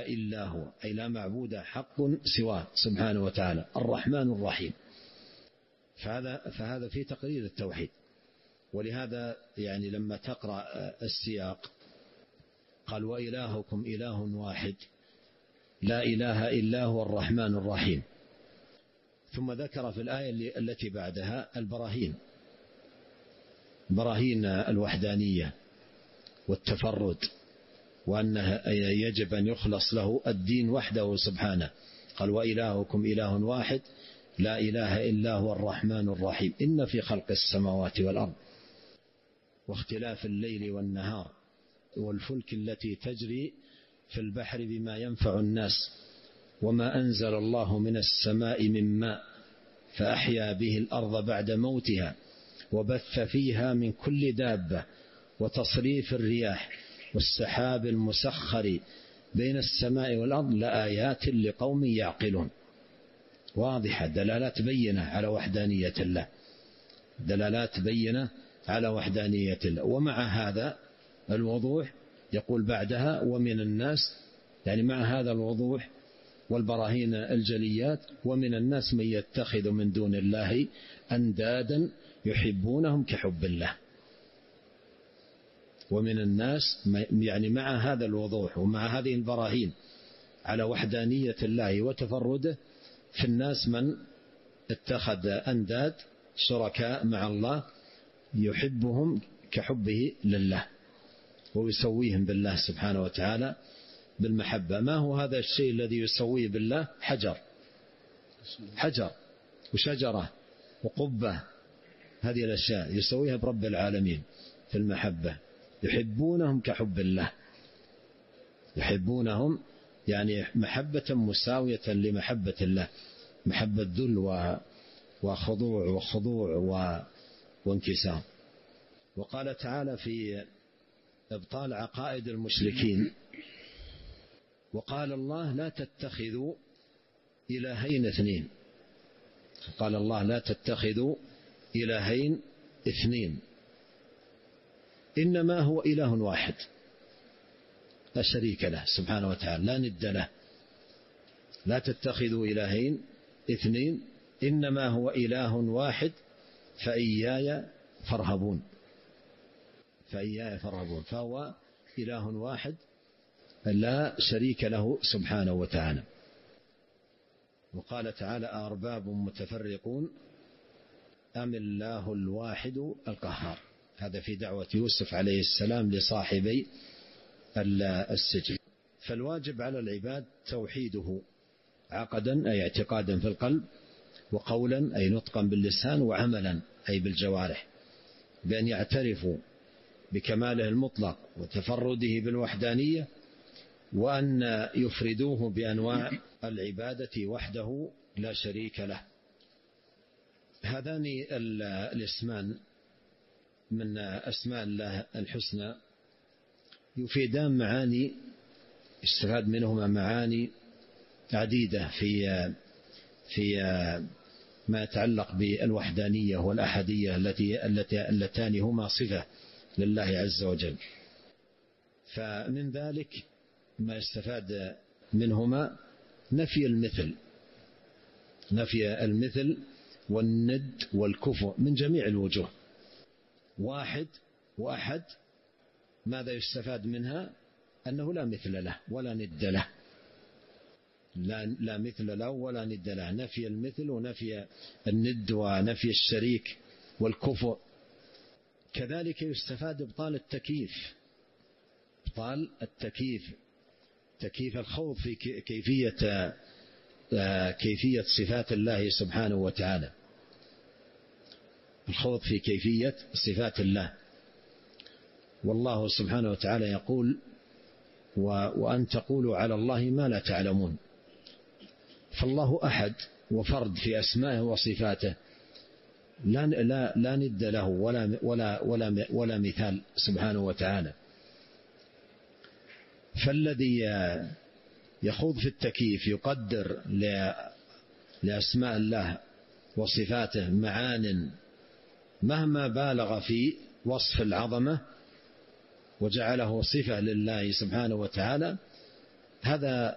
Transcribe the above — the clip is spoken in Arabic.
إلا هو، أي لا معبود حق سواه سبحانه وتعالى. الرحمن الرحيم، فهذا في تقرير التوحيد. ولهذا يعني لما تقرأ السياق قال وإلهكم إله واحد لا إله إلا هو الرحمن الرحيم. ثم ذكر في الآية التي بعدها براهين الوحدانية والتفرد، وأنه يجب أن يخلص له الدين وحده سبحانه. قال وإلهكم إله واحد لا إله إلا هو الرحمن الرحيم. إن في خلق السماوات والأرض واختلاف الليل والنهار والفلك التي تجري في البحر بما ينفع الناس وما أنزل الله من السماء من ماء فأحيا به الأرض بعد موتها وبث فيها من كل دابة وتصريف الرياح والسحاب المسخر بين السماء والأرض لآيات لقوم يعقلون. واضحة، دلالات بينة على وحدانية الله، دلالات بينة على وحدانية الله. ومع هذا الوضوح يقول بعدها ومن الناس، يعني مع هذا الوضوح والبراهين الجليات ومن الناس من يتخذ من دون الله أندادا يحبونهم كحب الله. ومن الناس يعني مع هذا الوضوح ومع هذه البراهين على وحدانية الله وتفرده، في الناس من اتخذ أنداد شركاء مع الله يحبهم كحبه لله ويسويهم بالله سبحانه وتعالى بالمحبة. ما هو هذا الشيء الذي يسويه بالله؟ حجر وشجرة وقبة، هذه الأشياء يسويها برب العالمين في المحبة. يحبونهم كحب الله، يحبونهم يعني محبة مساوية لمحبة الله، محبة ذل وخضوع وانكسار. وقال تعالى في إبطال عقائد المشركين وقال الله لا تتخذوا إلهين اثنين. قال الله لا تتخذوا إلهين اثنين إنما هو إله واحد لا شريك له سبحانه وتعالى، لا ند له. لا تتخذوا إلهين اثنين إنما هو إله واحد فإياي فارهبون. فهو إله واحد لا شريك له سبحانه وتعالى. وقال تعالى أرباب متفرقون أم الله الواحد القهار. هذا في دعوة يوسف عليه السلام لصاحبي السجن. فالواجب على العباد توحيده عقدا أي اعتقادا في القلب، وقولا أي نطقا باللسان، وعملا أي بالجوارح، بأن يعترفوا بكماله المطلق وتفرده بالوحدانية، وأن يفردوه بأنواع العبادة وحده لا شريك له. هذان الاسمان من أسماء الله الحسنى يفيدان معاني، استفاد منهما معاني عديدة في ما يتعلق بالوحدانية والأحدية اللتان هما صفة لله عز وجل. فمن ذلك ما يستفاد منهما نفي المثل والند والكفو من جميع الوجوه. واحد وأحد ماذا يستفاد منها؟ أنه لا مثل له ولا ند له، لا مثل له ولا ند له. نفي المثل ونفي الند ونفي الشريك والكفو. كذلك يستفاد إبطال التكييف، تكييف الخوض في كيفية صفات الله سبحانه وتعالى، الخوض في كيفية صفات الله. والله سبحانه وتعالى يقول وأن تقولوا على الله ما لا تعلمون. فالله أحد وفرد في أسمائه وصفاته، لا ند له ولا مثال سبحانه وتعالى. فالذي يخوض في التكييف يقدر لأسماء الله وصفاته معان مهما بالغ في وصف العظمة وجعله صفة لله سبحانه وتعالى، هذا